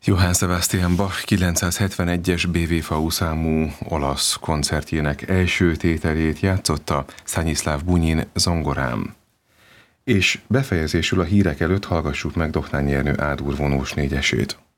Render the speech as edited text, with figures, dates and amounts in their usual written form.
Johann Sebastian Bach 971-es BWV számú olasz koncertjének első tételét játszotta Stanislav Bunyin zongorán. És befejezésül a hírek előtt hallgassuk meg Dohnányi Ernő A-dur vonós négyesét.